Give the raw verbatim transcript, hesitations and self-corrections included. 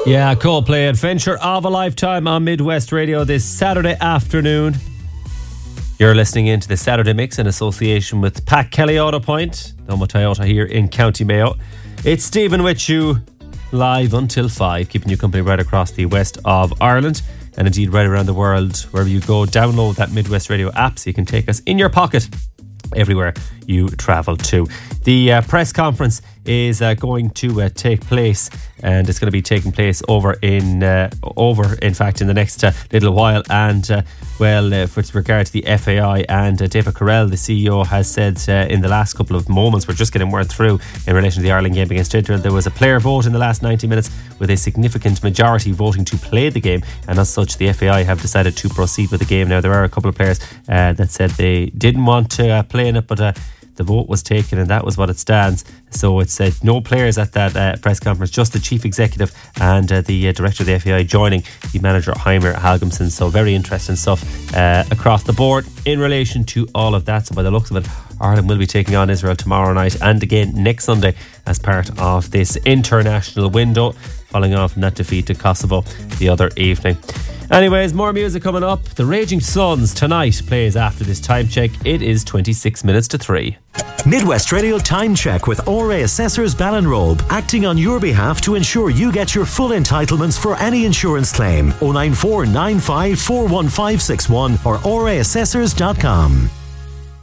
Yeah, Coldplay, Adventure of a Lifetime on Midwest Radio this Saturday afternoon. You're listening into the Saturday Mix in association with Pat Kelly Auto Point, Noma Toyota here in County Mayo. It's Stephen with you live until five, keeping you company right across the west of Ireland and indeed right around the world. Wherever you go, download that Midwest Radio app so you can take us in your pocket everywhere you travel to. The uh, press conference is uh, going to uh, take place, and it's going to be taking place over in uh, over in fact in the next uh, little while. And uh, well, uh, with regard to the F A I, and uh, David Carell, the C E O, has said uh, in the last couple of moments, we're just getting word through in relation to the Ireland game against Israel, there was a player vote in the last ninety minutes with a significant majority voting to play the game, and as such the F A I have decided to proceed with the game. Now, there are a couple of players uh, that said they didn't want to uh, play in it, but uh, the vote was taken and that was what it stands. So it said no players at that uh, press conference, just the chief executive and uh, the uh, director of the F A I joining the manager Heimer Hallgrimsson. So very interesting stuff uh, across the board in relation to all of that. So by the looks of it, Ireland will be taking on Israel tomorrow night and again next Sunday as part of this international window, following on from that defeat to Kosovo the other evening. Anyways, more music coming up. The Raging Suns tonight plays after this time check. It is twenty-six minutes to three. Midwest Radio Time Check with O R A Assessors Ballinrobe, acting on your behalf to ensure you get your full entitlements for any insurance claim. oh nine four nine five four one five six one or O R A assessors dot com.